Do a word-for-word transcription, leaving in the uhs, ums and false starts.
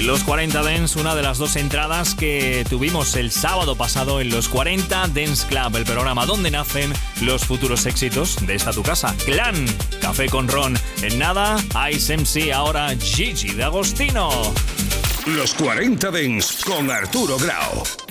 En los cuarenta Dance, una de las dos entradas que tuvimos el sábado pasado en los cuarenta Dance Club, el programa donde nacen los futuros éxitos de esta tu casa. Clan, Café con Ron. En nada, Ice M C, ahora Gigi de Agostino. Los cuarenta Dance con Arturo Grau.